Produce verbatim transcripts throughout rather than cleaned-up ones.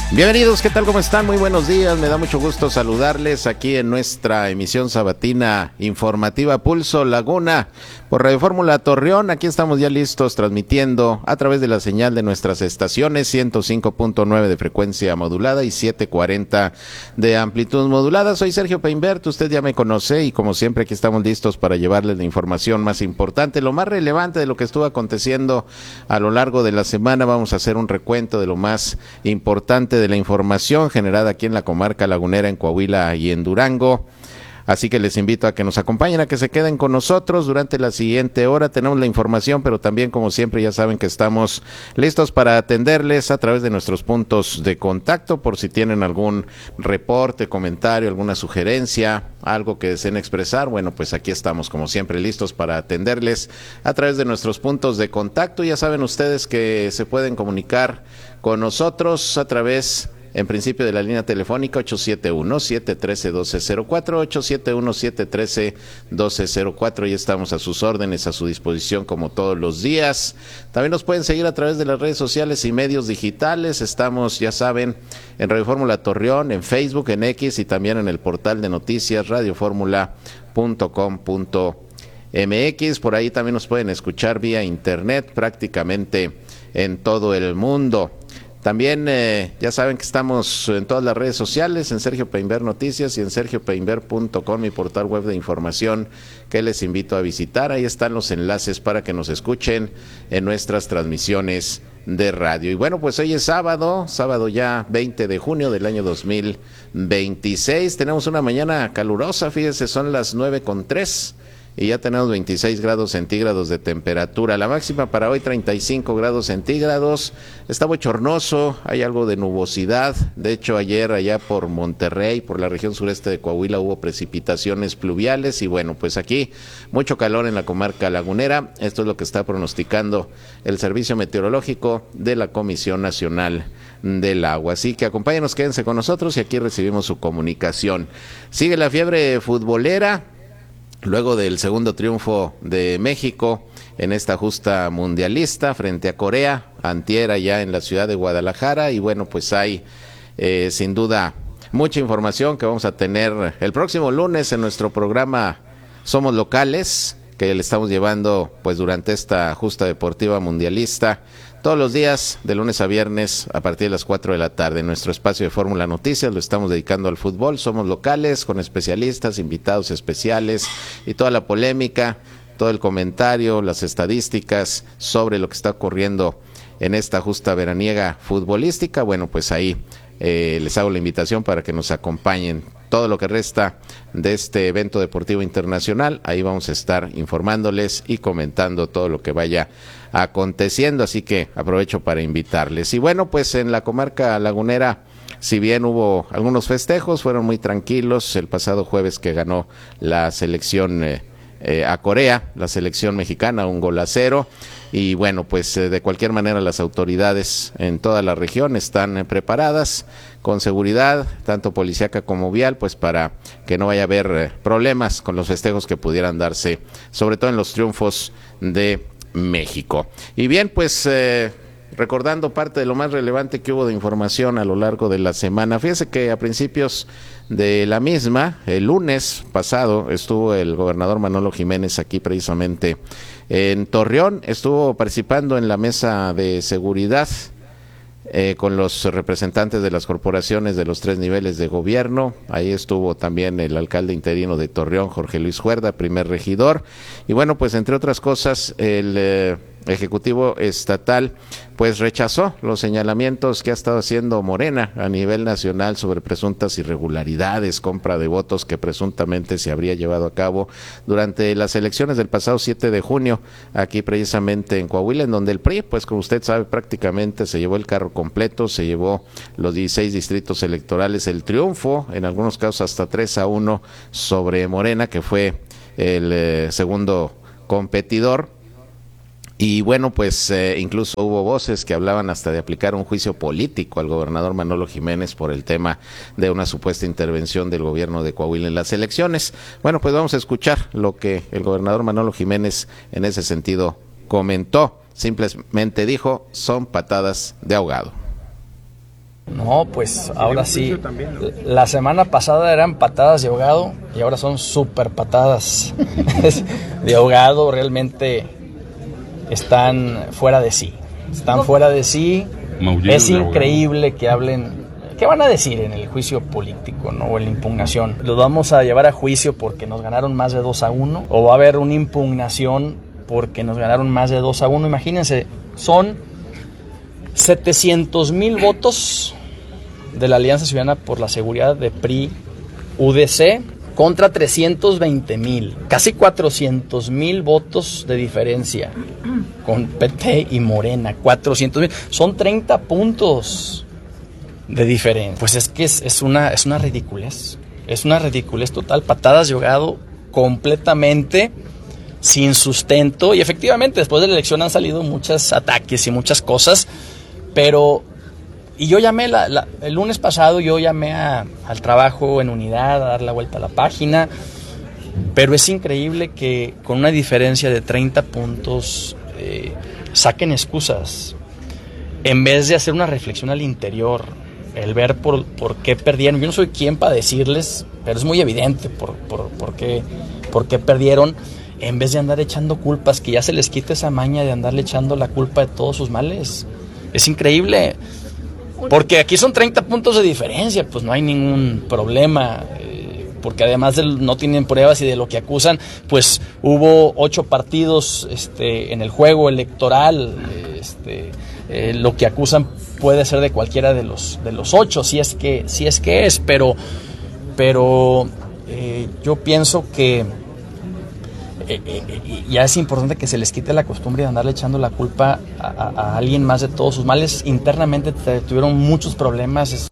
Bienvenidos, ¿qué tal? ¿Cómo están? Muy buenos días, me da mucho gusto saludarles aquí en nuestra emisión sabatina informativa Pulso Laguna por Radio Fórmula Torreón. Aquí estamos ya listos transmitiendo a través de la señal de nuestras estaciones ciento cinco punto nueve de frecuencia modulada y setecientos cuarenta de amplitud modulada. Soy Sergio Peinbert, usted ya me conoce y como siempre aquí estamos listos para llevarles la información más importante, lo más relevante de lo que estuvo aconteciendo a lo largo de la semana. Vamos a hacer un recuento de lo más importante de la información generada aquí en la comarca lagunera, en Coahuila y en Durango. Así que les invito a que nos acompañen, a que se queden con nosotros durante la siguiente hora. Tenemos la información, pero también, como siempre, ya saben que estamos listos para atenderles a través de nuestros puntos de contacto, por si tienen algún reporte, comentario, alguna sugerencia, algo que deseen expresar. Bueno, pues aquí estamos, como siempre, listos para atenderles a través de nuestros puntos de contacto. Ya saben ustedes que se pueden comunicar con nosotros a través, en principio, de la línea telefónica ocho siete uno, siete uno tres, uno dos cero cuatro, ocho siete uno, siete uno tres, uno dos cero cuatro, y estamos a sus órdenes, a su disposición como todos los días. También nos pueden seguir a través de las redes sociales y medios digitales. Estamos, ya saben, en Radio Fórmula Torreón, en Facebook, en X y también en el portal de noticias radio fórmula punto com punto m x. Por ahí también nos pueden escuchar vía internet prácticamente en todo el mundo. También eh, ya saben que estamos en todas las redes sociales, en Sergio Peinbert Noticias y en sergio peinbert punto com, mi portal web de información que les invito a visitar. Ahí están los enlaces para que nos escuchen en nuestras transmisiones de radio. Y bueno, pues hoy es sábado, sábado ya veinte de junio del año dos mil veintiséis. Tenemos una mañana calurosa, fíjense, son las nueve con tres. Y ya tenemos veintiséis grados centígrados de temperatura. La máxima para hoy treinta y cinco grados centígrados. Está bochornoso, hay algo de nubosidad. De hecho, ayer allá por Monterrey, por la región sureste de Coahuila, hubo precipitaciones pluviales. Y bueno, pues aquí mucho calor en la comarca lagunera. Esto es lo que está pronosticando el Servicio Meteorológico de la Comisión Nacional del Agua. Así que acompáñenos, quédense con nosotros y aquí recibimos su comunicación. Sigue la fiebre futbolera. Luego del segundo triunfo de México en esta justa mundialista frente a Corea, antier allá en la ciudad de Guadalajara, y bueno, pues hay eh, sin duda mucha información que vamos a tener el próximo lunes en nuestro programa Somos Locales, que le estamos llevando pues durante esta justa deportiva mundialista, todos los días, de lunes a viernes, a partir de las cuatro de la tarde. En nuestro espacio de Fórmula Noticias lo estamos dedicando al fútbol. Somos locales, con especialistas, invitados especiales y toda la polémica, todo el comentario, las estadísticas sobre lo que está ocurriendo en esta justa veraniega futbolística. Bueno, pues ahí eh, les hago la invitación para que nos acompañen todo lo que resta de este evento deportivo internacional. Ahí vamos a estar informándoles y comentando todo lo que vaya aconteciendo, así que aprovecho para invitarles. Y bueno, pues en la comarca lagunera, si bien hubo algunos festejos, fueron muy tranquilos. El pasado jueves que ganó la selección eh, eh, a Corea, la selección mexicana, un gol a cero. Y bueno, pues eh, de cualquier manera las autoridades en toda la región están eh, preparadas con seguridad, tanto policíaca como vial, pues para que no vaya a haber eh, problemas con los festejos que pudieran darse, sobre todo en los triunfos de México. Y bien, pues eh, recordando parte de lo más relevante que hubo de información a lo largo de la semana. Fíjese que a principios de la misma, el lunes pasado, estuvo el gobernador Manolo Jiménez aquí precisamente en Torreón. Estuvo participando en la mesa de seguridad eh, con los representantes de las corporaciones de los tres niveles de gobierno. Ahí estuvo también el alcalde interino de Torreón, Jorge Luis Juerda, primer regidor. Y bueno, pues entre otras cosas, el eh, Ejecutivo Estatal pues rechazó los señalamientos que ha estado haciendo Morena a nivel nacional sobre presuntas irregularidades, compra de votos que presuntamente se habría llevado a cabo durante las elecciones del pasado siete de junio, aquí precisamente en Coahuila, en donde el P R I, pues como usted sabe, prácticamente se llevó el carro completo, se llevó los dieciséis distritos electorales, el triunfo, en algunos casos hasta tres a uno sobre Morena, que fue el eh, segundo competidor. Y bueno, pues eh, incluso hubo voces que hablaban hasta de aplicar un juicio político al gobernador Manolo Jiménez por el tema de una supuesta intervención del gobierno de Coahuila en las elecciones. Bueno, pues vamos a escuchar lo que el gobernador Manolo Jiménez en ese sentido comentó. Simplemente dijo, son patadas de ahogado. No, pues ahora sí, la semana pasada eran patadas de ahogado y ahora son super patadas de ahogado, realmente están fuera de sí, están fuera de sí, es increíble que hablen, ¿qué van a decir en el juicio político, no? O en la impugnación? ¿Los vamos a llevar a juicio porque nos ganaron más de dos a uno? ¿O va a haber una impugnación porque nos ganaron más de dos a uno? Imagínense, son setecientos mil votos de la Alianza Ciudadana por la Seguridad de P R I U D C contra trescientos veinte mil, casi cuatrocientos mil votos de diferencia con P T y Morena, cuatrocientos mil, son treinta puntos de diferencia. Pues es que es, es una es una ridiculez, es una ridiculez total, patadas de ahogado completamente sin sustento, y efectivamente después de la elección han salido muchos ataques y muchas cosas, pero y yo llamé la, la, el lunes pasado, yo llamé a, al trabajo en unidad, a dar la vuelta a la página, pero es increíble que con una diferencia de treinta puntos eh, saquen excusas, en vez de hacer una reflexión al interior, el ver por, por qué perdieron. Yo no soy quien para decirles, pero es muy evidente por, por, por, qué, por qué perdieron, en vez de andar echando culpas, que ya se les quite esa maña de andarle echando la culpa de todos sus males. Es increíble. Porque aquí son treinta puntos de diferencia, pues no hay ningún problema, eh, porque además de, no tienen pruebas y de lo que acusan, pues hubo ocho partidos este, en el juego electoral, este, eh, lo que acusan puede ser de cualquiera de los de los ocho, si es que si es que es, pero pero eh, yo pienso que Eh, eh, ya es importante que se les quite la costumbre de andarle echando la culpa a, a, a alguien más de todos sus males. Internamente tuvieron muchos problemas.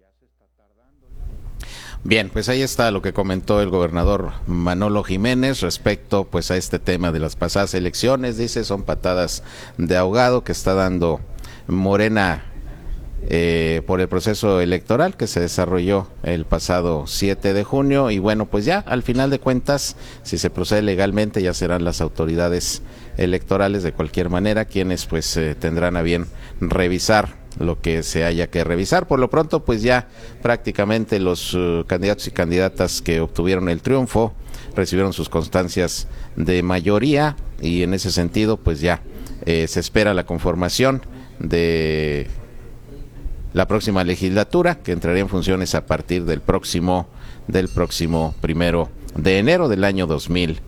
Bien, pues ahí está lo que comentó el gobernador Manolo Jiménez respecto pues a este tema de las pasadas elecciones. Dice, son patadas de ahogado que está dando Morena Eh, por el proceso electoral que se desarrolló el pasado siete de junio, y bueno, pues ya al final de cuentas, si se procede legalmente, ya serán las autoridades electorales de cualquier manera quienes pues eh, tendrán a bien revisar lo que se haya que revisar. Por lo pronto, pues ya prácticamente los uh, candidatos y candidatas que obtuvieron el triunfo recibieron sus constancias de mayoría, y en ese sentido pues ya eh, se espera la conformación de la próxima legislatura, que entraría en funciones a partir del próximo del próximo primero de enero del año dos mil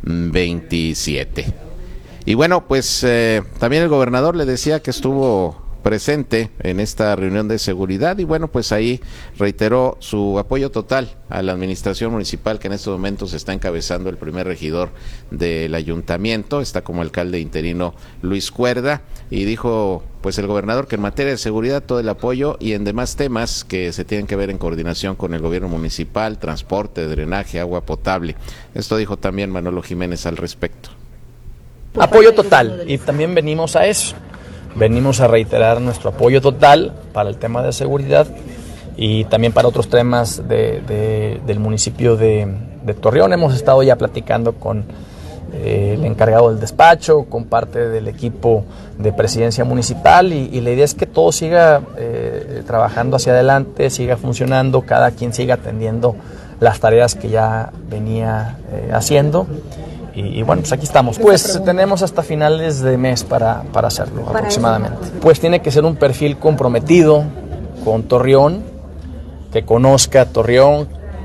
veintisiete. Y bueno, pues eh, también el gobernador le decía que estuvo presente en esta reunión de seguridad, y bueno, pues ahí reiteró su apoyo total a la administración municipal, que en estos momentos está encabezando el primer regidor del ayuntamiento, está como alcalde interino Luis Cuerda, y dijo pues el gobernador que en materia de seguridad todo el apoyo, y en demás temas que se tienen que ver en coordinación con el gobierno municipal, transporte, drenaje, agua potable. Esto dijo también Manolo Jiménez al respecto. Apoyo total, y también venimos a eso. Venimos a reiterar nuestro apoyo total para el tema de seguridad y también para otros temas de, de, del municipio de, de Torreón. Hemos estado ya platicando con eh, el encargado del despacho, con parte del equipo de presidencia municipal, y, y la idea es que todo siga eh, trabajando hacia adelante, siga funcionando, cada quien siga atendiendo las tareas que ya venía eh, haciendo. Y, y bueno, pues aquí estamos. Pues tenemos hasta finales de mes para, para hacerlo, para aproximadamente. Eso. Pues tiene que ser un perfil comprometido con Torreón, que conozca Torreón,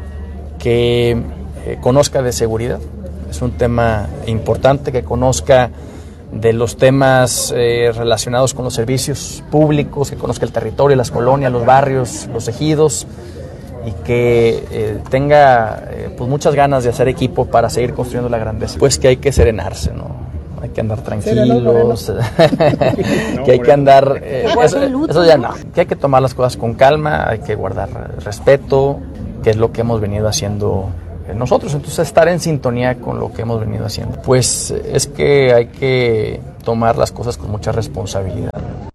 que eh, conozca de seguridad. Es un tema importante, que conozca de los temas eh, relacionados con los servicios públicos, que conozca el territorio, las colonias, los barrios, los ejidos, y que eh, tenga eh, pues muchas ganas de hacer equipo para seguir construyendo la grandeza. Pues que hay que serenarse, ¿no? Hay que andar tranquilos, que hay que andar... Eh, eso, eso ya no. Que hay que tomar las cosas con calma, hay que guardar respeto, que es lo que hemos venido haciendo nosotros. Entonces, estar en sintonía con lo que hemos venido haciendo. Pues es que hay que tomar las cosas con mucha responsabilidad.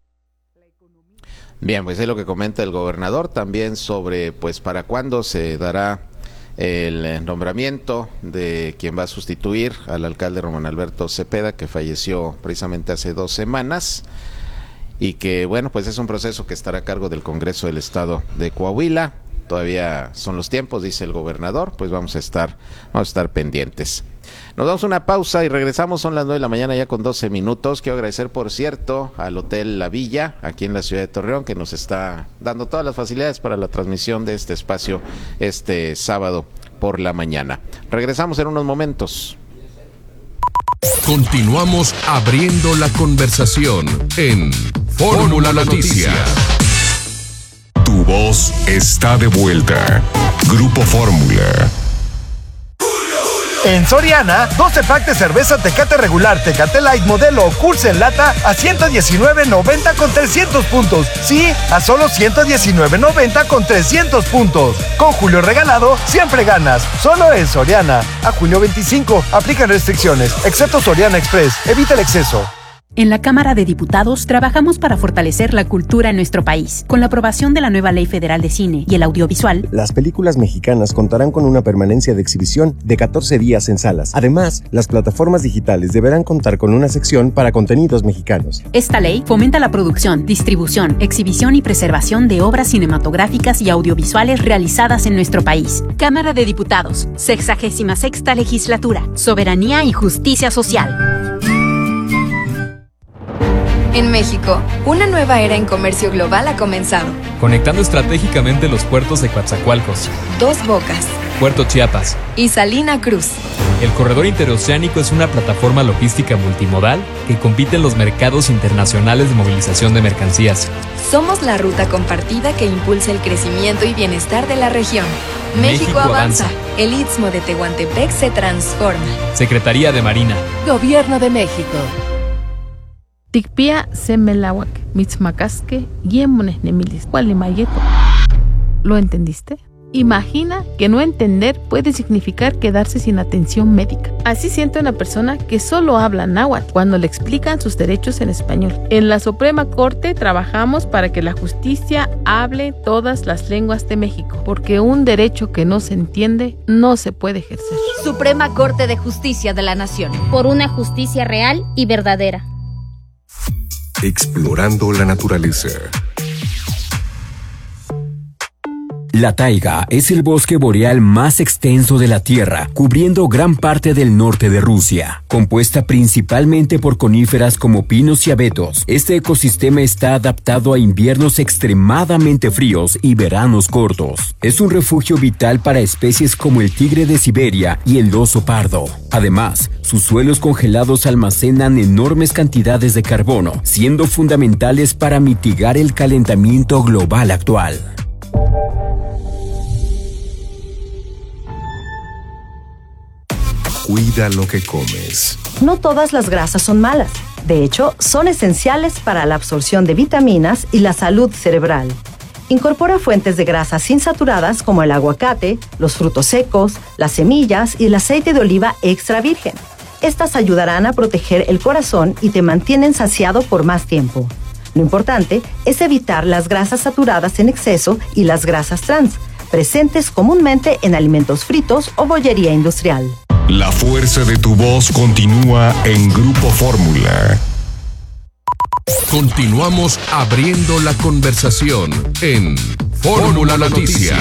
Bien, pues es lo que comenta el gobernador también sobre pues para cuándo se dará el nombramiento de quien va a sustituir al alcalde Román Alberto Cepeda, que falleció precisamente hace dos semanas. y que, bueno, pues es un proceso que estará a cargo del Congreso del Estado de Coahuila. Todavía son los tiempos, dice el gobernador, pues vamos a estar, vamos a estar pendientes. Nos damos una pausa y regresamos, son las nueve de la mañana ya con doce minutos. Quiero agradecer, por cierto, al Hotel La Villa, aquí en la ciudad de Torreón, que nos está dando todas las facilidades para la transmisión de este espacio este sábado por la mañana. Regresamos en unos momentos. Continuamos abriendo la conversación en Fórmula Noticias. Tu voz está de vuelta. Grupo Fórmula. En Soriana, doce pack de cerveza Tecate regular, Tecate Light modelo o Curse en lata a ciento diecinueve noventa con trescientos puntos. Sí, a solo ciento diecinueve noventa con trescientos puntos. Con Julio regalado, siempre ganas. Solo en Soriana. A julio veinticinco, aplican restricciones, excepto Soriana Express. Evita el exceso. En la Cámara de Diputados trabajamos para fortalecer la cultura en nuestro país. Con la aprobación de la nueva Ley Federal de Cine y el Audiovisual, las películas mexicanas contarán con una permanencia de exhibición de catorce días en salas. Además, las plataformas digitales deberán contar con una sección para contenidos mexicanos. Esta ley fomenta la producción, distribución, exhibición y preservación de obras cinematográficas y audiovisuales realizadas en nuestro país. Cámara de Diputados, sexagésima sexta Legislatura, Soberanía y Justicia Social. En México, una nueva era en comercio global ha comenzado. Conectando estratégicamente los puertos de Coatzacoalcos, Dos Bocas, Puerto Chiapas y Salina Cruz. El corredor interoceánico es una plataforma logística multimodal que compite en los mercados internacionales de movilización de mercancías. Somos la ruta compartida que impulsa el crecimiento y bienestar de la región. México, México avanza. avanza. El Istmo de Tehuantepec se transforma. Secretaría de Marina. Gobierno de México. Tikpia semelawak, mitzmacasque, yemones nemilis, cualimayeto. ¿Lo entendiste? Imagina que no entender puede significar quedarse sin atención médica. Así siente una persona que solo habla náhuatl cuando le explican sus derechos en español. En la Suprema Corte trabajamos para que la justicia hable todas las lenguas de México, porque un derecho que no se entiende no se puede ejercer. Suprema Corte de Justicia de la Nación. Por una justicia real y verdadera. Explorando la naturaleza. La taiga es el bosque boreal más extenso de la Tierra, cubriendo gran parte del norte de Rusia. Compuesta principalmente por coníferas como pinos y abetos, este ecosistema está adaptado a inviernos extremadamente fríos y veranos cortos. Es un refugio vital para especies como el tigre de Siberia y el oso pardo. Además, sus suelos congelados almacenan enormes cantidades de carbono, siendo fundamentales para mitigar el calentamiento global actual. Cuida lo que comes. No todas las grasas son malas. De hecho, son esenciales para la absorción de vitaminas y la salud cerebral. Incorpora fuentes de grasas insaturadas como el aguacate, los frutos secos, las semillas y el aceite de oliva extra virgen. Estas ayudarán a proteger el corazón y te mantienen saciado por más tiempo. Lo importante es evitar las grasas saturadas en exceso y las grasas trans, presentes comúnmente en alimentos fritos o bollería industrial. La fuerza de tu voz continúa en Grupo Fórmula. Continuamos abriendo la conversación en Fórmula Noticias.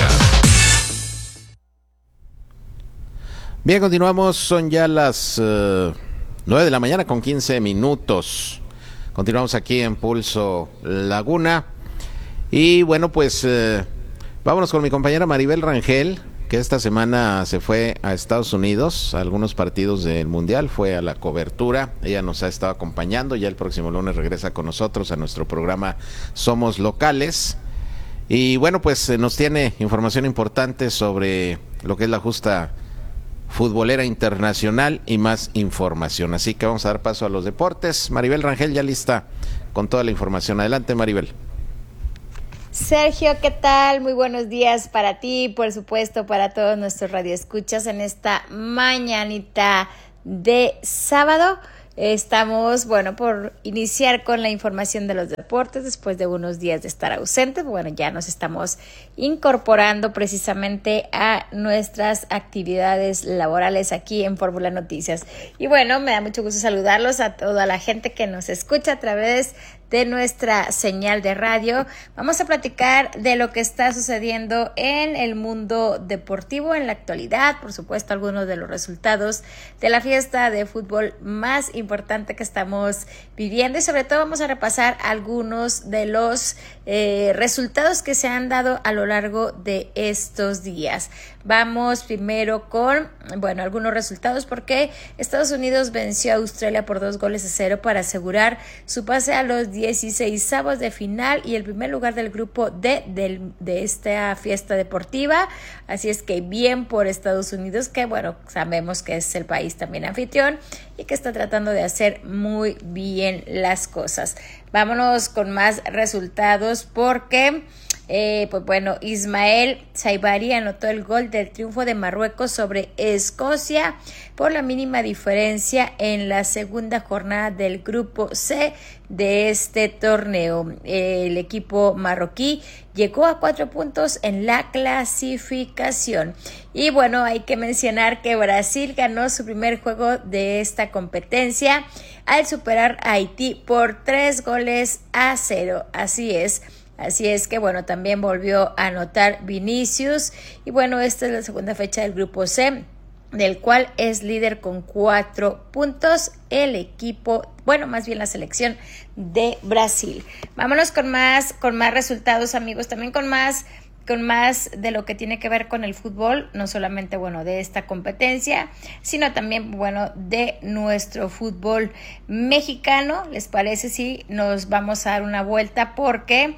Bien, continuamos, son ya las uh, nueve de la mañana con quince minutos. Continuamos aquí en Pulso Laguna. Y bueno, pues uh, vámonos con mi compañera Maribel Rangel, que esta semana se fue a Estados Unidos, a algunos partidos del Mundial, fue a la cobertura. Ella nos ha estado acompañando, ya el próximo lunes regresa con nosotros a nuestro programa Somos Locales. Y bueno, pues eh, nos tiene información importante sobre lo que es la justa futbolera internacional y más información. Así que vamos a dar paso a los deportes. Maribel Rangel ya lista con toda la información. Adelante, Maribel. Sergio, ¿qué tal? Muy buenos días para ti, por supuesto para todos nuestros radioescuchas en esta mañanita de sábado. Estamos, bueno, por iniciar con la información de los deportes después de unos días de estar ausentes. Bueno, ya nos estamos incorporando precisamente a nuestras actividades laborales aquí en Fórmula Noticias. Y bueno, me da mucho gusto saludarlos a toda la gente que nos escucha a través de nuestra señal de radio. Vamos a platicar de lo que está sucediendo en el mundo deportivo en la actualidad, por supuesto algunos de los resultados de la fiesta de fútbol más importante que estamos viviendo y sobre todo vamos a repasar algunos de los eh, resultados que se han dado a lo largo de estos días. Vamos primero con, bueno, algunos resultados porque Estados Unidos venció a Australia por dos goles a cero para asegurar su pase a los dieciseisavos de final y el primer lugar del grupo D del, de esta fiesta deportiva. Así es que bien por Estados Unidos, que bueno, sabemos que es el país también anfitrión y que está tratando de hacer muy bien las cosas. Vámonos con más resultados porque... Eh, pues bueno, Ismael Saibari anotó el gol del triunfo de Marruecos sobre Escocia por la mínima diferencia en la segunda jornada del grupo C de este torneo. El equipo marroquí llegó a cuatro puntos en la clasificación. Y bueno, hay que mencionar que Brasil ganó su primer juego de esta competencia al superar a Haití por tres goles a cero. Así es. Así es que, bueno, también volvió a anotar Vinicius. Y bueno, esta es la segunda fecha del grupo C, del cual es líder con cuatro puntos el equipo, bueno, más bien la selección de Brasil. Vámonos con más, con más resultados, amigos, también con más... con más de lo que tiene que ver con el fútbol, no solamente, bueno, de esta competencia, sino también, bueno, de nuestro fútbol mexicano. ¿Les parece si nos vamos a dar una vuelta? Porque,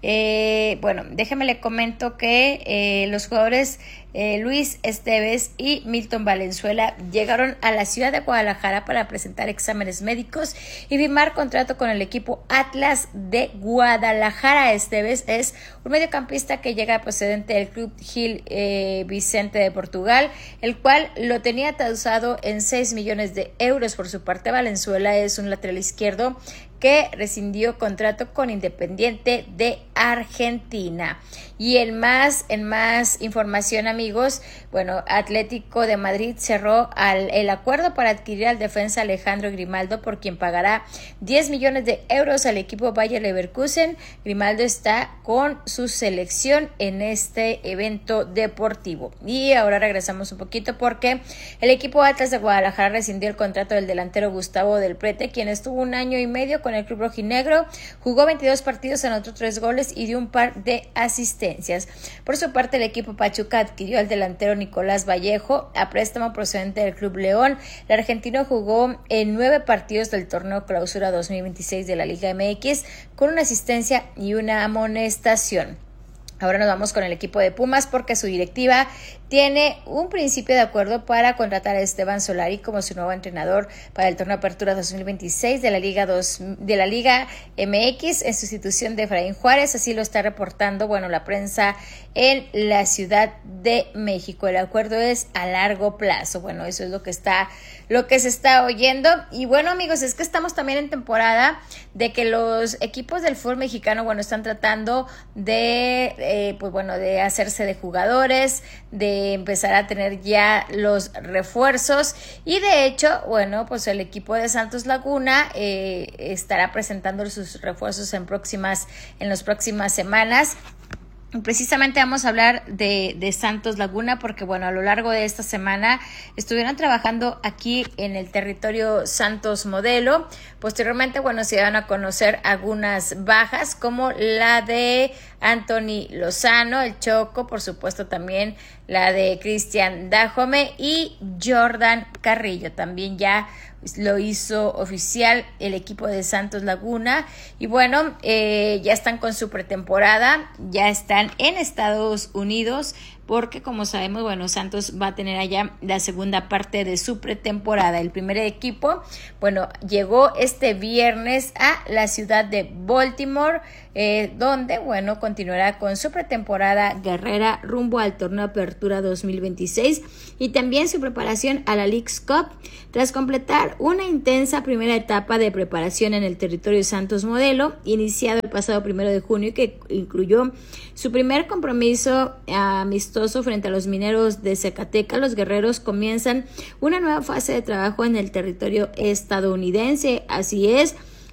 eh, bueno, déjenme le comento que eh, los jugadores eh, Luis Esteves y Milton Valenzuela llegaron a la ciudad de Guadalajara para presentar exámenes médicos y firmar contrato con el equipo Atlas de Guadalajara. Esteves es un mediocampista que llega procedente del Club Gil eh, Vicente de Portugal, el cual lo tenía tausado en seis millones de euros. Por su parte, Valenzuela es un lateral izquierdo que rescindió contrato con Independiente de Argentina. Y en más, en más información, amigos, bueno, Atlético de Madrid cerró al, el acuerdo para adquirir al defensa Alejandro Grimaldo, por quien pagará diez millones de euros al equipo Bayer Leverkusen. Grimaldo está con su selección en este evento deportivo. Y ahora regresamos un poquito porque el equipo Atlas de Guadalajara rescindió el contrato del delantero Gustavo Del Prete, quien estuvo un año y medio con el club rojinegro, jugó veintidós partidos, anotó tres goles y dio un par de asistencias. Por su parte, el equipo Pachuca adquirió al delantero Nicolás Vallejo a préstamo procedente del Club León. El argentino jugó en nueve partidos del torneo Clausura dos mil veintiséis de la Liga M X con una asistencia y una amonestación. Ahora nos vamos con el equipo de Pumas porque su directiva tiene un principio de acuerdo para contratar a Esteban Solari como su nuevo entrenador para el torneo Apertura dos mil veintiséis de la Liga dos, de la Liga M X en sustitución de Efraín Juárez. Así lo está reportando, bueno, la prensa en la Ciudad de México. El acuerdo es a largo plazo. Bueno, eso es lo que está, lo que se está oyendo. Y bueno, amigos, es que estamos también en temporada de que los equipos del fútbol mexicano, bueno, están tratando de, eh, pues bueno, de hacerse de jugadores, de empezar a tener ya los refuerzos y de hecho, bueno, pues el equipo de Santos Laguna eh, estará presentando sus refuerzos en próximas, en las próximas semanas. Precisamente vamos a hablar de, de Santos Laguna porque, bueno, a lo largo de esta semana estuvieron trabajando aquí en el territorio Santos Modelo. Posteriormente, bueno, se van a conocer algunas bajas como la de Anthony Lozano, el Choco, por supuesto también la de Cristian Dajome y Jordan Carrillo. También ya lo hizo oficial el equipo de Santos Laguna y bueno, eh, ya están con su pretemporada, ya están en Estados Unidos porque como sabemos, bueno, Santos va a tener allá la segunda parte de su pretemporada. El primer equipo, bueno, llegó este viernes a la ciudad de Baltimore, eh, donde, bueno, continuará con su pretemporada guerrera rumbo al torneo Apertura dos mil veintiséis y también su preparación a la Leagues Cup, tras completar una intensa primera etapa de preparación en el territorio Santos Modelo, iniciado el pasado primero de junio, que incluyó su primer compromiso amistoso frente a los Mineros de Zacatecas. Los guerreros comienzan una nueva fase de trabajo en el territorio estadounidense. Así es,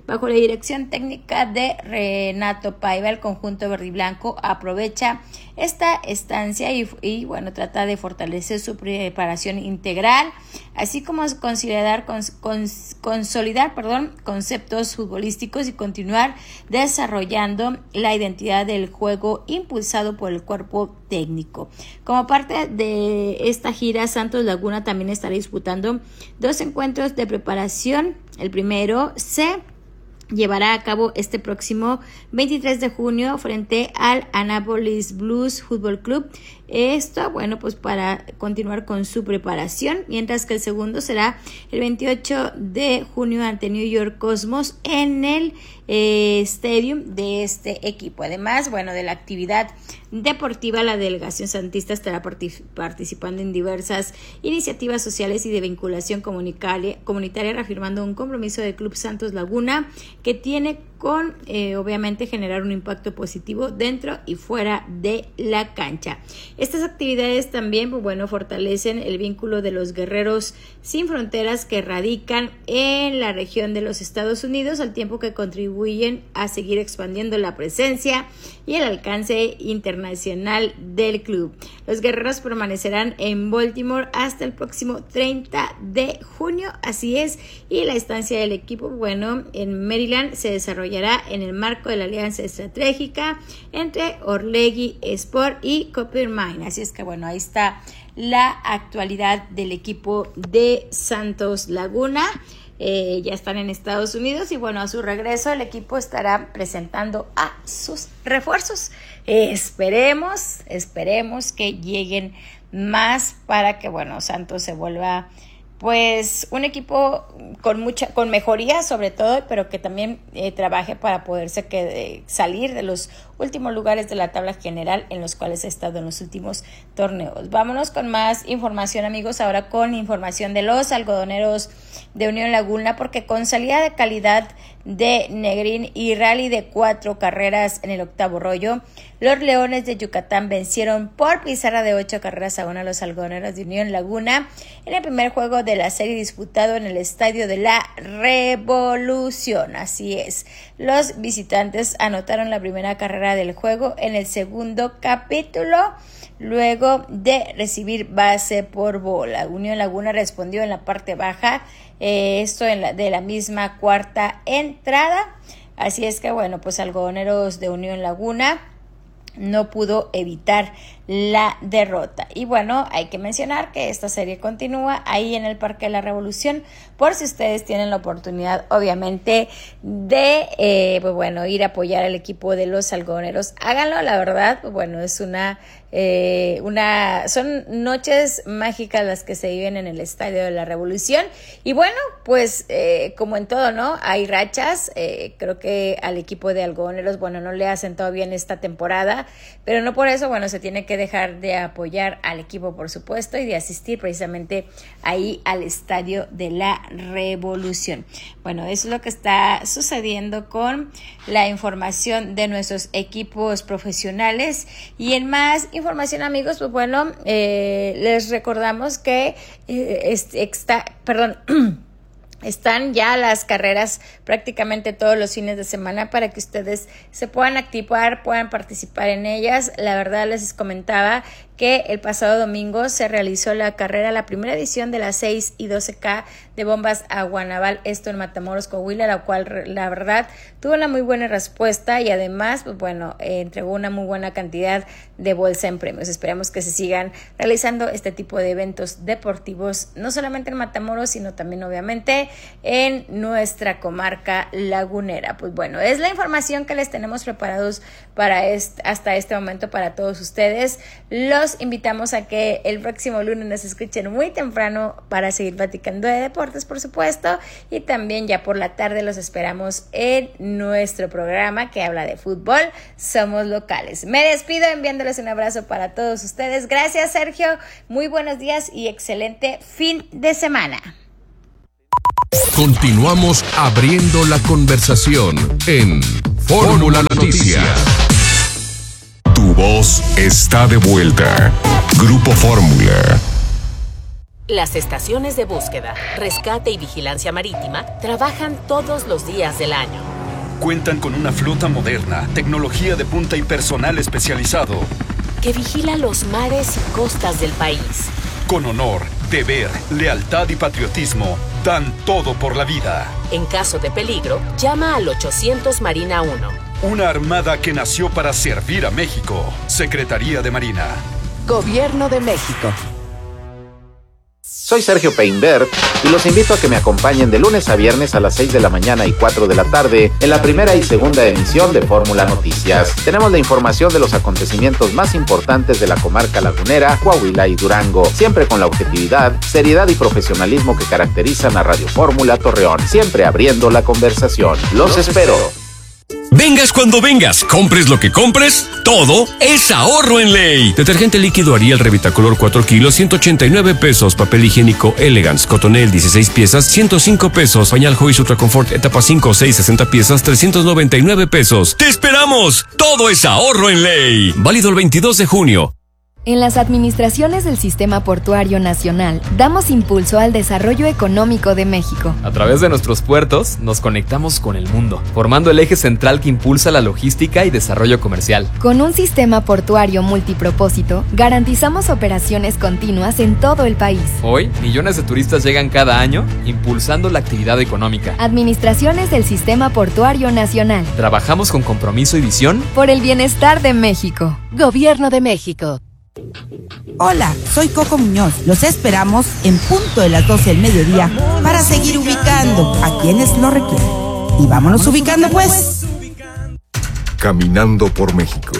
bajo la dirección técnica de Renato Paiva. El conjunto verde y blanco aprovecha esta estancia y, y bueno, trata de fortalecer su preparación integral, así como consolidar, cons, cons, consolidar perdón, conceptos futbolísticos y continuar desarrollando la identidad del juego impulsado por el cuerpo técnico. Como parte de esta gira, Santos Laguna también estará disputando dos encuentros de preparación. El primero se llevará a cabo este próximo veintitrés de junio frente al Annapolis Blues Football Club. Esto, bueno, pues para continuar con su preparación, mientras que el segundo será el veintiocho de junio ante New York Cosmos en el eh, Stadium de este equipo. Además, bueno, de la actividad deportiva, la delegación santista estará partic- participando en diversas iniciativas sociales y de vinculación comunitaria, reafirmando un compromiso del Club Santos Laguna que tiene con, eh, obviamente, generar un impacto positivo dentro y fuera de la cancha. Estas actividades también, pues bueno, fortalecen el vínculo de los guerreros sin fronteras que radican en la región de los Estados Unidos, al tiempo que contribuyen a seguir expandiendo la presencia y el alcance internacional del club. Los guerreros permanecerán en Baltimore hasta el próximo treinta de junio, así es, y la estancia del equipo, bueno, en Maryland se desarrollará en el marco de la alianza estratégica entre Orlegui Sport y Coppermine. Así es que bueno, ahí está la actualidad del equipo de Santos Laguna. Eh, ya están en Estados Unidos y bueno, a su regreso el equipo estará presentando a sus refuerzos. Eh, esperemos, esperemos que lleguen más para que bueno, Santos se vuelva pues un equipo con mucha, con mejoría sobre todo, pero que también eh, trabaje para poderse que, salir de los últimos lugares de la tabla general en los cuales ha estado en los últimos torneos. Vámonos con más información, amigos, ahora con información de los algodoneros de Unión Laguna, porque con salida de calidad de Negrín y rally de cuatro carreras en el octavo rollo, los Leones de Yucatán vencieron por pizarra de ocho carreras a uno a los algodoneros de Unión Laguna en el primer juego de la serie disputado en el Estadio de la Revolución. Así es, los visitantes anotaron la primera carrera del juego en el segundo capítulo, luego de recibir base por bola. Unión Laguna respondió en la parte baja, eh, esto en la, de la misma cuarta entrada. Así es que bueno, pues algodoneros de Unión Laguna no pudo evitar la derrota. Y bueno, hay que mencionar que esta serie continúa ahí en el Parque de la Revolución, por si ustedes tienen la oportunidad, obviamente, de eh, pues bueno, ir a apoyar al equipo de los algodoneros. Háganlo, la verdad, pues bueno, es una eh, una son noches mágicas las que se viven en el Estadio de la Revolución. Y bueno, pues eh, como en todo, ¿no? Hay rachas. Eh, creo que al equipo de algodoneros, bueno, no le ha sentado bien esta temporada, pero no por eso, bueno, se tiene que dejar de apoyar al equipo, por supuesto, y de asistir precisamente ahí al Estadio de la Revolución. Bueno, eso es lo que está sucediendo con la información de nuestros equipos profesionales. Y en más información, amigos, pues bueno, eh, les recordamos que eh, este, está, perdón, están ya las carreras prácticamente todos los fines de semana para que ustedes se puedan activar, puedan participar en ellas. La verdad, les comentaba que el pasado domingo se realizó la carrera, la primera edición de las seis y doce K de Bombas Agua Naval, esto en Matamoros, Coahuila, la cual la verdad tuvo una muy buena respuesta y además, pues bueno, eh, entregó una muy buena cantidad de bolsa en premios. Esperamos que se sigan realizando este tipo de eventos deportivos, no solamente en Matamoros, sino también obviamente en nuestra comarca lagunera. Pues bueno, es la información que les tenemos preparados para este, hasta este momento para todos ustedes. Los invitamos a que el próximo lunes nos escuchen muy temprano para seguir platicando de deportes, por supuesto, y también ya por la tarde los esperamos en nuestro programa que habla de fútbol, Somos Locales. Me despido enviándoles un abrazo para todos ustedes. Gracias, Sergio. Muy buenos días y excelente fin de semana. Continuamos abriendo la conversación en Fórmula Noticias. Tu voz está de vuelta. Grupo Fórmula. Las estaciones de búsqueda, rescate y vigilancia marítima trabajan todos los días del año. Cuentan con una flota moderna, tecnología de punta y personal especializado que vigila los mares y costas del país. Con honor, deber, lealtad y patriotismo, dan todo por la vida. En caso de peligro, llama al ochocientos Marina uno. Una armada que nació para servir a México. Secretaría de Marina. Gobierno de México. Soy Sergio Peinbert y los invito a que me acompañen de lunes a viernes a las seis de la mañana y cuatro de la tarde en la primera y segunda emisión de Fórmula Noticias. Tenemos la información de los acontecimientos más importantes de la comarca lagunera, Coahuila y Durango, siempre con la objetividad, seriedad y profesionalismo que caracterizan a Radio Fórmula Torreón, siempre abriendo la conversación. Los, los espero. Vengas cuando vengas, compres lo que compres, todo es ahorro en ley. Detergente líquido Ariel Revitacolor cuatro kilos, ciento ochenta y nueve pesos. Papel higiénico Elegance Cotonel dieciséis piezas, ciento cinco pesos. Pañal Joyce Ultra Confort etapa cinco, seis, sesenta piezas, trescientos noventa y nueve pesos. ¡Te esperamos! Todo es ahorro en ley. Válido el veintidós de junio. En las administraciones del Sistema Portuario Nacional, damos impulso al desarrollo económico de México. A través de nuestros puertos, nos conectamos con el mundo, formando el eje central que impulsa la logística y desarrollo comercial. Con un sistema portuario multipropósito, garantizamos operaciones continuas en todo el país. Hoy, millones de turistas llegan cada año, impulsando la actividad económica. Administraciones del Sistema Portuario Nacional. Trabajamos con compromiso y visión por el bienestar de México. Gobierno de México. Hola, soy Coco Muñoz. Los esperamos en punto de las doce del mediodía para seguir ubicando a quienes lo requieren. Y vámonos ubicando pues. Caminando por México.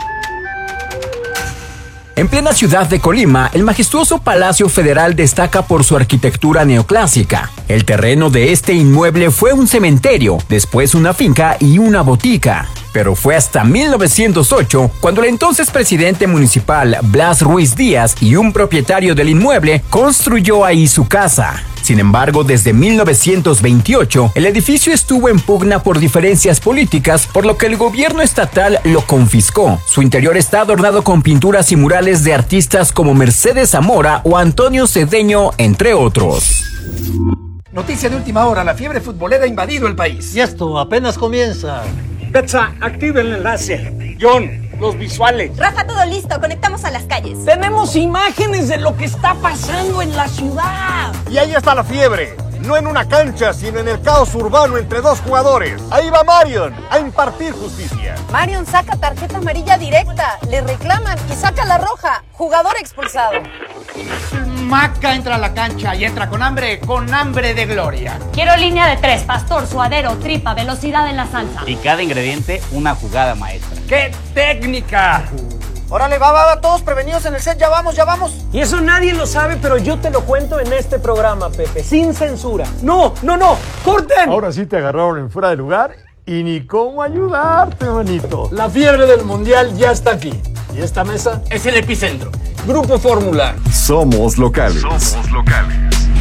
En plena ciudad de Colima, el majestuoso Palacio Federal destaca por su arquitectura neoclásica. El terreno de este inmueble fue un cementerio, después una finca y una botica. Pero fue hasta mil novecientos ocho cuando el entonces presidente municipal Blas Ruiz Díaz y un propietario del inmueble construyó ahí su casa. Sin embargo, desde mil novecientos veintiocho, el edificio estuvo en pugna por diferencias políticas, por lo que el gobierno estatal lo confiscó. Su interior está adornado con pinturas y murales de artistas como Mercedes Zamora o Antonio Cedeño, entre otros. Noticia de última hora, la fiebre futbolera ha invadido el país. Y esto apenas comienza. Betsa, activa el enlace. John, los visuales. Rafa, todo listo, conectamos a las calles. Tenemos imágenes de lo que está pasando en la ciudad. Y ahí está la fiebre. No en una cancha, sino en el caos urbano entre dos jugadores. Ahí va Marion a impartir justicia. Marion saca tarjeta amarilla directa, le reclaman y saca la roja. Jugador expulsado. Maca entra a la cancha y entra con hambre, con hambre de gloria. Quiero línea de tres, pastor, suadero, tripa, velocidad en la salsa. Y cada ingrediente, una jugada maestra. ¡Qué técnica! Órale, va, va, va, todos prevenidos en el set, ya vamos, ya vamos. Y eso nadie lo sabe, pero yo te lo cuento en este programa, Pepe, sin censura. No, no, no, corten. Ahora sí te agarraron en fuera de lugar y ni cómo ayudarte, manito. La fiebre del mundial ya está aquí. Y esta mesa es el epicentro. Grupo Fórmula. Somos locales. Somos locales.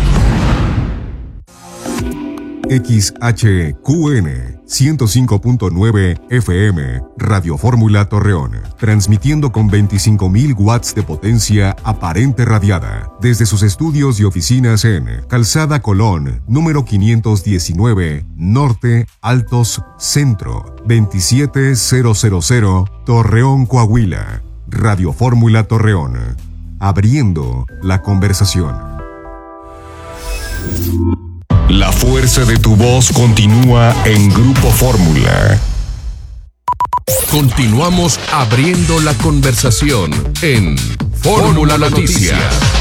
X H Q N ciento cinco punto nueve F M, Radio Fórmula Torreón, transmitiendo con veinticinco mil watts de potencia aparente radiada, desde sus estudios y oficinas en Calzada Colón, número quinientos diecinueve, Norte, Altos, Centro, veintisiete mil, Torreón, Coahuila. Radio Fórmula Torreón, abriendo la conversación. La fuerza de tu voz continúa en Grupo Fórmula. Continuamos abriendo la conversación en Fórmula Noticias.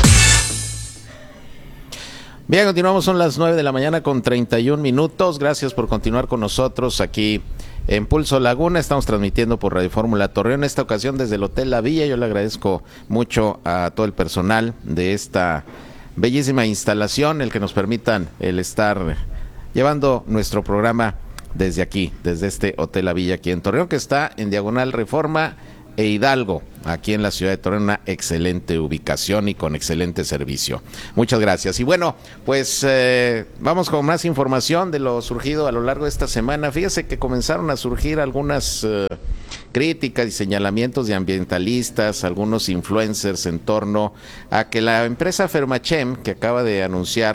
Bien, continuamos, son las nueve de la mañana con treinta y un minutos. Gracias por continuar con nosotros aquí en Pulso Laguna. Estamos transmitiendo por Radio Fórmula Torreón, en esta ocasión desde el Hotel La Villa. Yo le agradezco mucho a todo el personal de esta bellísima instalación el que nos permitan el estar llevando nuestro programa desde aquí, desde este Hotel La Villa aquí en Torreón, que está en Diagonal Reforma e Hidalgo, aquí en la ciudad de Torreón, una excelente ubicación y con excelente servicio. Muchas gracias. Y bueno, pues eh, vamos con más información de lo surgido a lo largo de esta semana. Fíjese que comenzaron a surgir algunas eh, críticas y señalamientos de ambientalistas, algunos influencers en torno a que la empresa Fermachem, que acaba de anunciar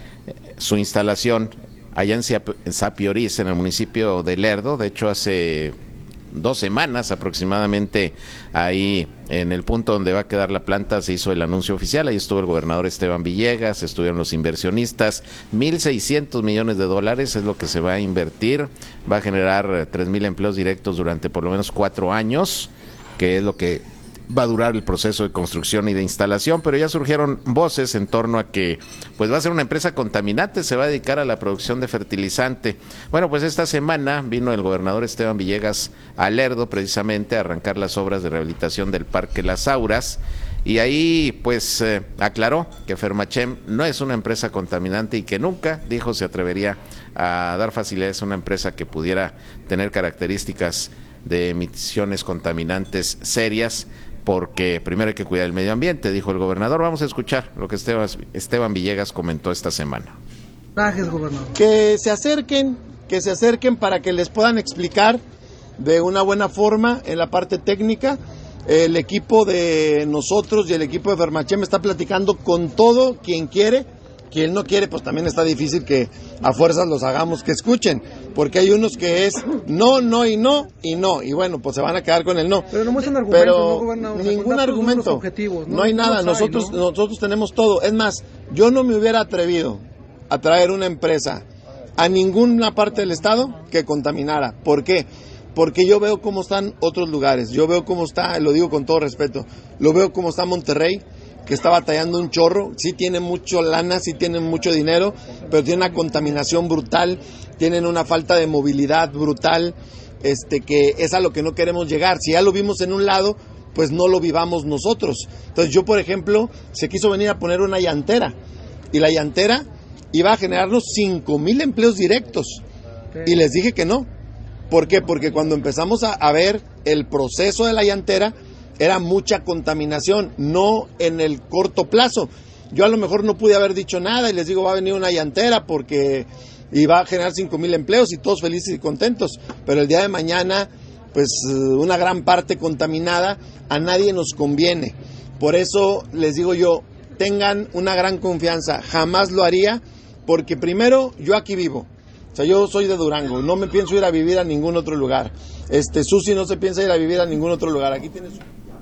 su instalación allá en Sapioriz, en el municipio de Lerdo, de hecho hace dos semanas aproximadamente, ahí en el punto donde va a quedar la planta se hizo el anuncio oficial, ahí estuvo el gobernador Esteban Villegas, estuvieron los inversionistas, mil seiscientos millones de dólares es lo que se va a invertir, va a generar tres mil empleos directos durante por lo menos cuatro años, que es lo que va a durar el proceso de construcción y de instalación, pero ya surgieron voces en torno a que pues va a ser una empresa contaminante, se va a dedicar a la producción de fertilizante. Bueno, pues esta semana vino el gobernador Esteban Villegas a Lerdo precisamente a arrancar las obras de rehabilitación del Parque Las Auras, y ahí pues eh, aclaró que Fermachem no es una empresa contaminante y que nunca, dijo, se atrevería a dar facilidades a una empresa que pudiera tener características de emisiones contaminantes serias, porque primero hay que cuidar el medio ambiente, dijo el gobernador. Vamos a escuchar lo que Esteban, Esteban Villegas comentó esta semana. Gracias, gobernador. Que se acerquen, que se acerquen para que les puedan explicar de una buena forma en la parte técnica. El equipo de nosotros y el equipo de Fermachem está platicando con todo quien quiere. Quien no quiere, pues también está difícil que a fuerzas los hagamos que escuchen, porque hay unos que es no, no y no y no, y bueno, pues se van a quedar con el no. Pero no muestran argumentos, Pero ¿no, gobernador? ningún argumento, objetivos, ¿no? no hay nada, hay, nosotros, ¿no? nosotros tenemos todo. Es más, yo no me hubiera atrevido a traer una empresa a ninguna parte del estado que contaminara. ¿Por qué? Porque yo veo cómo están otros lugares, yo veo cómo está, lo digo con todo respeto, lo veo cómo está Monterrey, que está batallando un chorro, sí tiene mucho lana, sí tienen mucho dinero, pero tiene una contaminación brutal, tienen una falta de movilidad brutal, este que es a lo que no queremos llegar. Si ya lo vimos en un lado, pues no lo vivamos nosotros. Entonces yo, por ejemplo, se quiso venir a poner una llantera, y la llantera iba a generarnos cinco mil empleos directos, y les dije que no. ¿Por qué? Porque cuando empezamos a, a ver el proceso de la llantera, era mucha contaminación, no en el corto plazo. Yo a lo mejor no pude haber dicho nada y les digo, va a venir una llantera porque y va a generar cinco mil empleos y todos felices y contentos, pero el día de mañana, pues una gran parte contaminada, a nadie nos conviene. Por eso les digo yo, tengan una gran confianza, jamás lo haría, porque primero, yo aquí vivo. O sea, yo soy de Durango, no me pienso ir a vivir a ningún otro lugar. Este, Susi no se piensa ir a vivir a ningún otro lugar. Aquí tienes.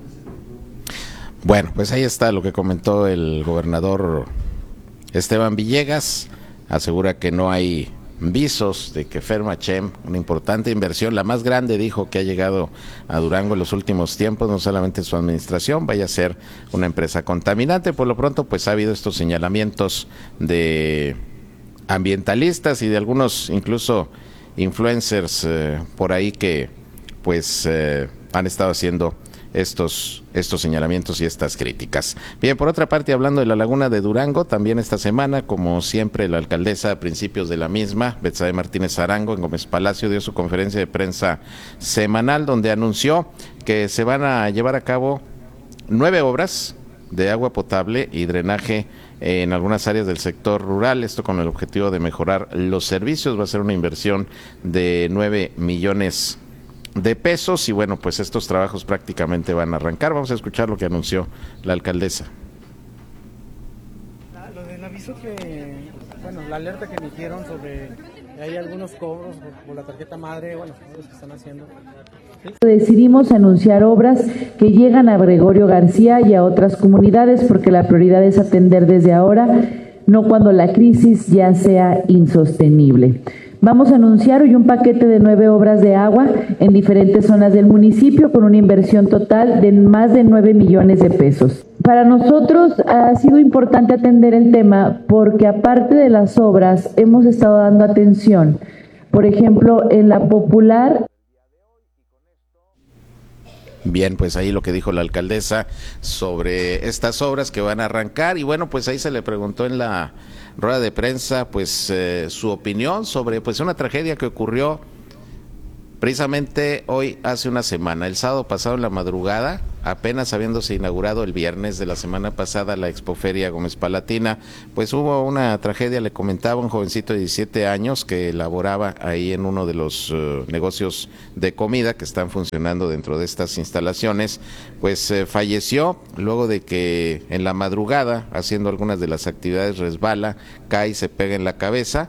Bueno, pues ahí está lo que comentó el gobernador Esteban Villegas. Asegura que no hay visos de que Fermachem, una importante inversión, la más grande, dijo, que ha llegado a Durango en los últimos tiempos, no solamente su administración, vaya a ser una empresa contaminante. Por lo pronto, pues ha habido estos señalamientos de ambientalistas y de algunos incluso influencers eh, por ahí que pues eh, han estado haciendo estos estos señalamientos y estas críticas. Bien, por otra parte, hablando de la laguna de Durango, también esta semana, como siempre, la alcaldesa a principios de la misma, Betsabe Martínez Arango, en Gómez Palacio, dio su conferencia de prensa semanal, donde anunció que se van a llevar a cabo nueve obras de agua potable y drenaje en algunas áreas del sector rural, esto con el objetivo de mejorar los servicios. Va a ser una inversión de nueve millones de pesos y bueno, pues estos trabajos prácticamente van a arrancar. Vamos a escuchar lo que anunció la alcaldesa. La, lo del aviso que, bueno, la alerta que emitieron sobre que hay algunos cobros por, por la tarjeta madre, bueno, los que están haciendo. ¿Sí? Decidimos anunciar obras que llegan a Gregorio García y a otras comunidades porque la prioridad es atender desde ahora, no cuando la crisis ya sea insostenible. Vamos a anunciar hoy un paquete de nueve obras de agua en diferentes zonas del municipio con una inversión total de más de nueve millones de pesos. Para nosotros ha sido importante atender el tema porque aparte de las obras hemos estado dando atención, por ejemplo, en la popular. Bien, pues ahí lo que dijo la alcaldesa sobre estas obras que van a arrancar y bueno, pues ahí se le preguntó en la rueda de prensa pues eh, su opinión sobre pues una tragedia que ocurrió Precisamente hoy, hace una semana, el sábado pasado en la madrugada, apenas habiéndose inaugurado el viernes de la semana pasada la Expoferia Gómez Palatina, pues hubo una tragedia. Le comentaba, un jovencito de diecisiete años que laboraba ahí en uno de los uh, negocios de comida que están funcionando dentro de estas instalaciones, pues eh, falleció luego de que en la madrugada, haciendo algunas de las actividades, resbala, cae y se pega en la cabeza.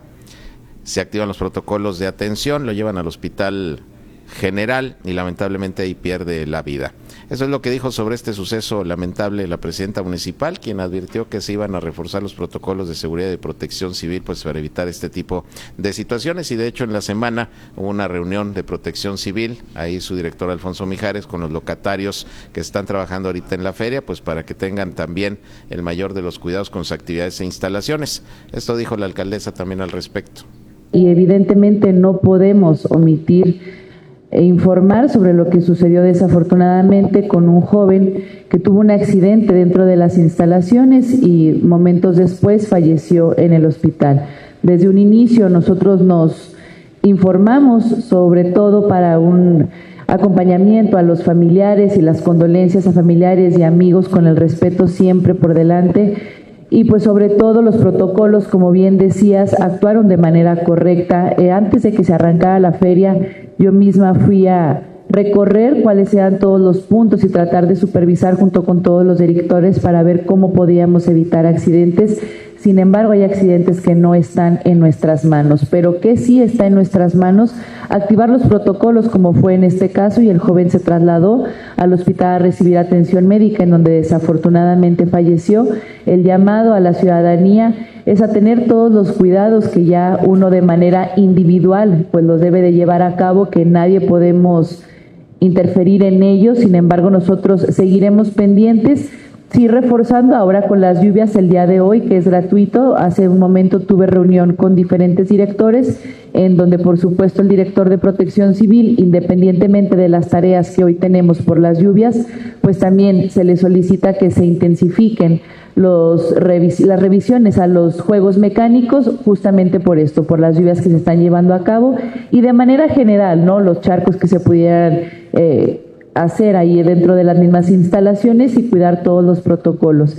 Se activan los protocolos de atención, lo llevan al hospital general y lamentablemente ahí pierde la vida. Eso es lo que dijo sobre este suceso lamentable la presidenta municipal, quien advirtió que se iban a reforzar los protocolos de seguridad y protección civil pues para evitar este tipo de situaciones. Y de hecho en la semana hubo una reunión de protección civil, ahí su director Alfonso Mijares, con los locatarios que están trabajando ahorita en la feria, pues para que tengan también el mayor de los cuidados con sus actividades e instalaciones. Esto dijo la alcaldesa también al respecto. Y evidentemente no podemos omitir e informar sobre lo que sucedió desafortunadamente con un joven que tuvo un accidente dentro de las instalaciones y momentos después falleció en el hospital. Desde un inicio nosotros nos informamos, sobre todo para un acompañamiento a los familiares y las condolencias a familiares y amigos con el respeto siempre por delante. Y pues sobre todo los protocolos, como bien decías, actuaron de manera correcta. Eh, antes de que se arrancara la feria, yo misma fui a recorrer cuáles eran todos los puntos y tratar de supervisar junto con todos los directores para ver cómo podíamos evitar accidentes. Sin embargo, hay accidentes que no están en nuestras manos, pero que sí está en nuestras manos activar los protocolos, como fue en este caso, y el joven se trasladó al hospital a recibir atención médica, en donde desafortunadamente falleció. El llamado a la ciudadanía es a tener todos los cuidados que ya uno de manera individual pues los debe de llevar a cabo, que nadie podemos interferir en ellos. Sin embargo, nosotros seguiremos pendientes. Sí, reforzando ahora con las lluvias el día de hoy, que es gratuito. Hace un momento tuve reunión con diferentes directores, en donde por supuesto el director de Protección Civil, independientemente de las tareas que hoy tenemos por las lluvias, pues también se le solicita que se intensifiquen los revis las revisiones a los juegos mecánicos, justamente por esto, por las lluvias que se están llevando a cabo, y de manera general, ¿no?, los charcos que se pudieran eh, hacer ahí dentro de las mismas instalaciones y cuidar todos los protocolos.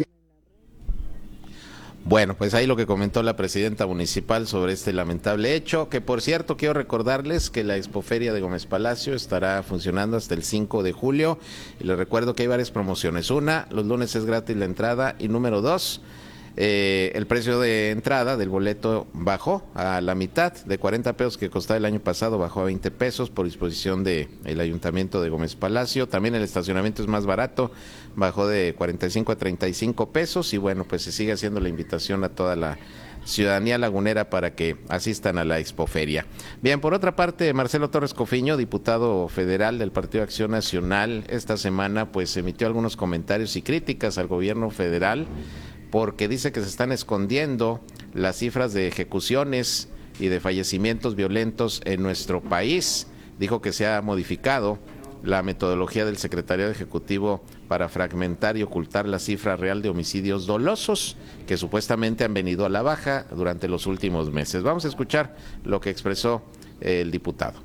Bueno, pues ahí lo que comentó la presidenta municipal sobre este lamentable hecho, que por cierto quiero recordarles que la Expoferia de Gómez Palacio estará funcionando hasta el cinco de julio, y les recuerdo que hay varias promociones. Una, los lunes es gratis la entrada, y número dos, Eh, el precio de entrada del boleto bajó a la mitad, de cuarenta pesos que costaba el año pasado, bajó a veinte pesos por disposición del Ayuntamiento de Gómez Palacio. También el estacionamiento es más barato, bajó de cuarenta y cinco a treinta y cinco pesos, y bueno, pues se sigue haciendo la invitación a toda la ciudadanía lagunera para que asistan a la Expoferia. Bien, por otra parte, Marcelo Torres Cofiño, diputado federal del Partido Acción Nacional, esta semana pues emitió algunos comentarios y críticas al gobierno federal, porque dice que se están escondiendo las cifras de ejecuciones y de fallecimientos violentos en nuestro país. Dijo que se ha modificado la metodología del Secretariado Ejecutivo para fragmentar y ocultar la cifra real de homicidios dolosos, que supuestamente han venido a la baja durante los últimos meses. Vamos a escuchar lo que expresó el diputado.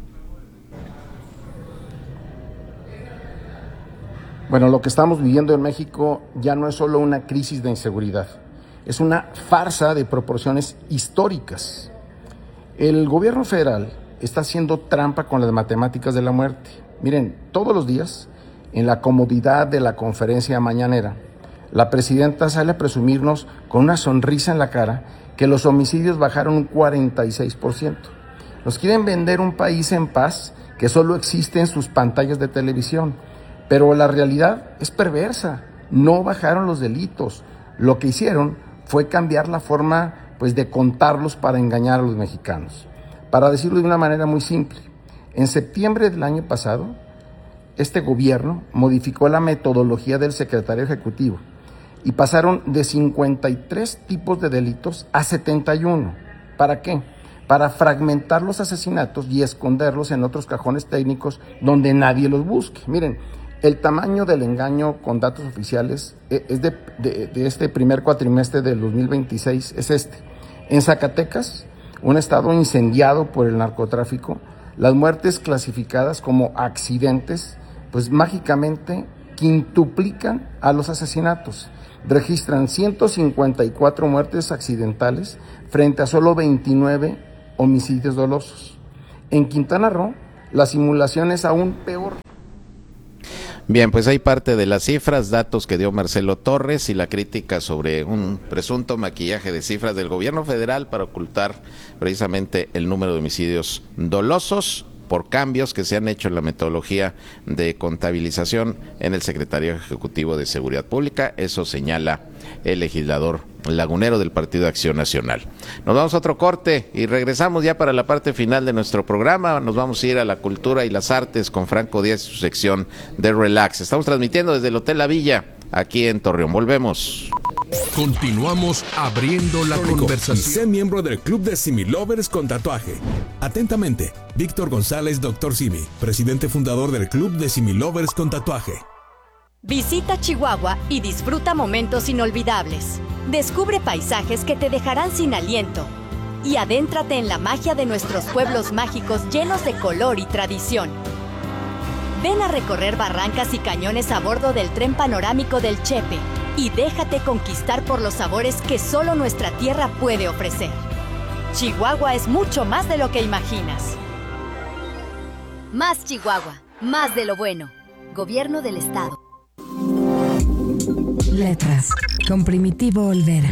Bueno, lo que estamos viviendo en México ya no es solo una crisis de inseguridad, es una farsa de proporciones históricas. El gobierno federal está haciendo trampa con las matemáticas de la muerte. Miren, todos los días, en la comodidad de la conferencia mañanera, la presidenta sale a presumirnos con una sonrisa en la cara que los homicidios bajaron un cuarenta y seis por ciento. Nos quieren vender un país en paz que solo existe en sus pantallas de televisión. Pero la realidad es perversa, no bajaron los delitos, lo que hicieron fue cambiar la forma pues, de contarlos para engañar a los mexicanos. Para decirlo de una manera muy simple, en septiembre del año pasado, este gobierno modificó la metodología del secretario ejecutivo y pasaron de cincuenta y tres tipos de delitos a setenta y uno. ¿Para qué? Para fragmentar los asesinatos y esconderlos en otros cajones técnicos donde nadie los busque. Miren, el tamaño del engaño con datos oficiales es de, de, de este primer cuatrimestre del dos mil veintiséis, es este. En Zacatecas, un estado incendiado por el narcotráfico, Las muertes clasificadas como accidentes, pues mágicamente quintuplican a los asesinatos. Registran ciento cincuenta y cuatro muertes accidentales frente a solo veintinueve homicidios dolosos. En Quintana Roo, la simulación es aún peor. Bien, pues hay parte de las cifras, datos que dio Marcelo Torres y la crítica sobre un presunto maquillaje de cifras del gobierno federal para ocultar precisamente el número de homicidios dolosos por cambios que se han hecho en la metodología de contabilización en el Secretariado Ejecutivo de Seguridad Pública. Eso señala el legislador lagunero del Partido de Acción Nacional. Nos vamos a otro corte y regresamos ya para la parte final de nuestro programa. Nos vamos a ir a la cultura y las artes con Franco Díaz y su sección de Relax. Estamos transmitiendo desde el Hotel La Villa, aquí en Torreón. Volvemos. Continuamos abriendo la conversación. Y sé miembro del Club de Simi Lovers con tatuaje. Atentamente, Víctor González, doctor Simi, presidente fundador del Club de Simi Lovers con tatuaje. Visita Chihuahua y disfruta momentos inolvidables. Descubre paisajes que te dejarán sin aliento. Y adéntrate en la magia de nuestros pueblos mágicos llenos de color y tradición. Ven a recorrer barrancas y cañones a bordo del tren panorámico del Chepe y déjate conquistar por los sabores que solo nuestra tierra puede ofrecer. Chihuahua es mucho más de lo que imaginas. Más Chihuahua, más de lo bueno. Gobierno del Estado. Letras, con Primitivo Olvera.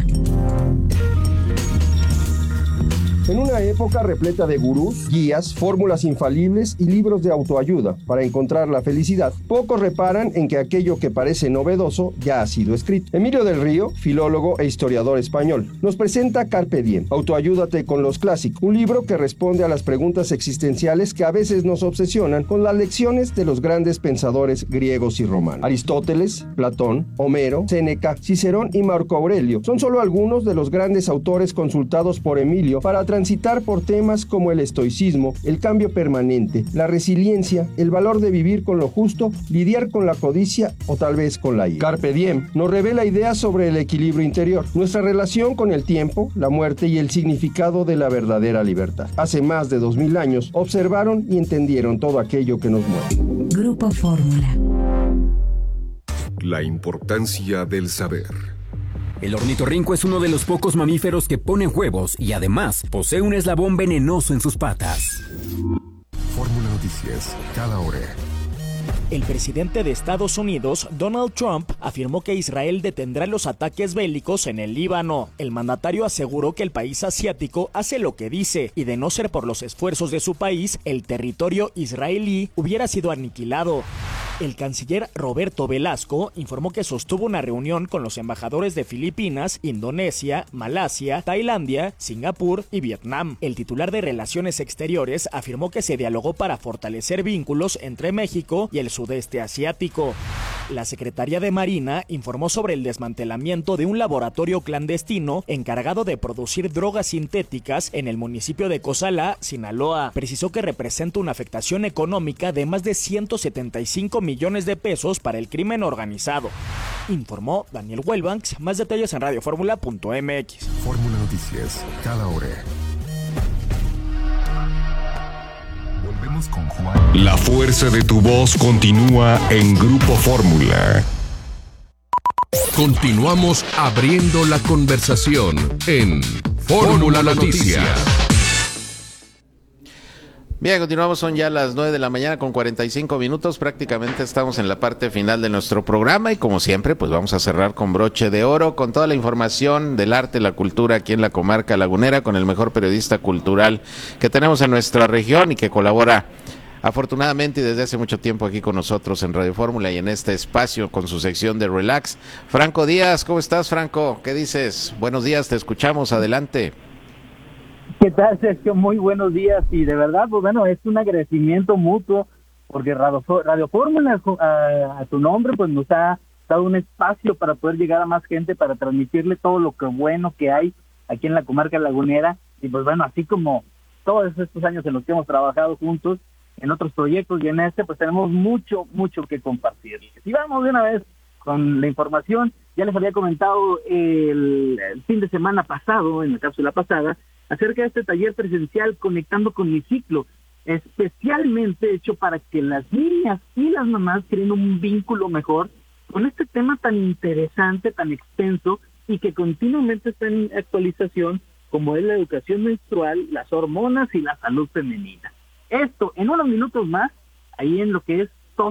En una época repleta de gurús, guías, fórmulas infalibles y libros de autoayuda para encontrar la felicidad, pocos reparan en que aquello que parece novedoso ya ha sido escrito. Emilio del Río, filólogo e historiador español, nos presenta Carpe Diem, Autoayúdate con los clásicos, un libro que responde a las preguntas existenciales que a veces nos obsesionan con las lecciones de los grandes pensadores griegos y romanos. Aristóteles, Platón, Homero, Séneca, Cicerón y Marco Aurelio son solo algunos de los grandes autores consultados por Emilio para transitar por temas como el estoicismo, el cambio permanente, la resiliencia, el valor de vivir con lo justo, lidiar con la codicia o tal vez con la ira. Carpe Diem nos revela ideas sobre el equilibrio interior, nuestra relación con el tiempo, la muerte y el significado de la verdadera libertad. Hace más de dos mil años observaron y entendieron todo aquello que nos mueve. Grupo Fórmula. La importancia del saber. El ornitorrinco es uno de los pocos mamíferos que ponen huevos y además posee un eslabón venenoso en sus patas. Fórmula Noticias, cada hora. El presidente de Estados Unidos, Donald Trump, afirmó que Israel detendrá los ataques bélicos en el Líbano. El mandatario aseguró que el país asiático hace lo que dice y de no ser por los esfuerzos de su país, el territorio israelí hubiera sido aniquilado. El canciller Roberto Velasco informó que sostuvo una reunión con los embajadores de Filipinas, Indonesia, Malasia, Tailandia, Singapur y Vietnam. El titular de Relaciones Exteriores afirmó que se dialogó para fortalecer vínculos entre México y el sudeste asiático. La Secretaría de Marina informó sobre el desmantelamiento de un laboratorio clandestino encargado de producir drogas sintéticas en el municipio de Cozalá, Sinaloa. Precisó que representa una afectación económica de más de ciento setenta y cinco millones de pesos para el crimen organizado. Informó Daniel Huelbanks. Más detalles en radioformula punto m x. Fórmula Noticias, cada hora. Volvemos con Juan. La fuerza de tu voz continúa en Grupo Fórmula. Continuamos abriendo la conversación en Fórmula Noticias. Bien, continuamos, son ya las nueve de la mañana con cuarenta y cinco minutos, prácticamente estamos en la parte final de nuestro programa y como siempre pues vamos a cerrar con broche de oro, con toda la información del arte, la cultura aquí en la comarca lagunera, con el mejor periodista cultural que tenemos en nuestra región y que colabora afortunadamente y desde hace mucho tiempo aquí con nosotros en Radio Fórmula y en este espacio con su sección de Relax. Franco Díaz, ¿cómo estás, Franco? ¿Qué dices? Buenos días, te escuchamos, adelante. ¿Qué tal, Sergio? Muy buenos días y de verdad, pues bueno, es un agradecimiento mutuo porque Radio, Radio Fórmula a, a tu nombre pues nos ha dado un espacio para poder llegar a más gente, para transmitirle todo lo que bueno que hay aquí en la comarca lagunera y pues bueno, así como todos estos años en los que hemos trabajado juntos en otros proyectos y en este, pues tenemos mucho, mucho que compartir. Y vamos de una vez con la información. Ya les había comentado el, el fin de semana pasado, en la cápsula pasada, acerca de este taller presencial Conectando con mi ciclo, especialmente hecho para que las niñas y las mamás creen un vínculo mejor con este tema tan interesante, tan extenso y que continuamente está en actualización, como es la educación menstrual, las hormonas y la salud femenina. Esto en unos minutos más, ahí en lo que es